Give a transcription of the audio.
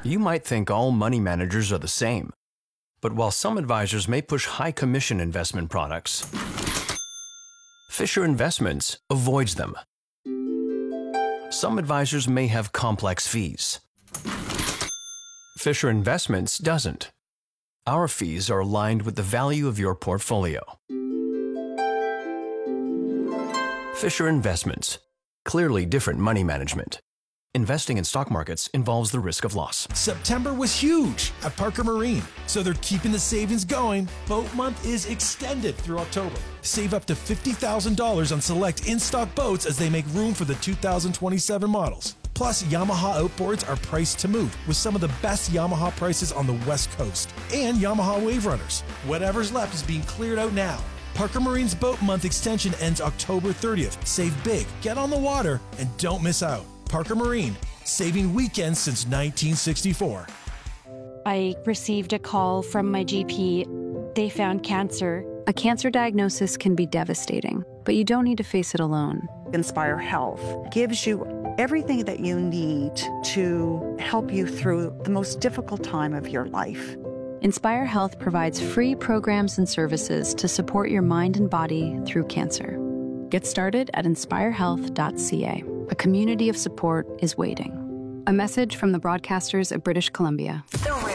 You might think all money managers are the same, but while some advisors may push high commission investment products, Fisher Investments avoids them. Some advisors may have complex fees. Fisher Investments doesn't. Our fees are aligned with the value of your portfolio. Fisher Investments. Clearly different money management. Investing in stock markets involves the risk of loss. September was huge at Parker Marine, so they're keeping the savings going. Boat Month is extended through October. Save up to $50,000 on select in-stock boats as they make room for the 2027 models. Plus, Yamaha outboards are priced to move with some of the best Yamaha prices on the West Coast. And Yamaha Wave Runners. Whatever's left is being cleared out now. Parker Marine's Boat Month extension ends October 30th. Save big, get on the water, and don't miss out. Parker Marine, saving weekends since 1964. I received a call from my GP. They found cancer. A cancer diagnosis can be devastating, but you don't need to face it alone. Inspire Health gives you everything that you need to help you through the most difficult time of your life. Inspire Health provides free programs and services to support your mind and body through cancer. Get started at inspirehealth.ca. A community of support is waiting. A message from the broadcasters of British Columbia. The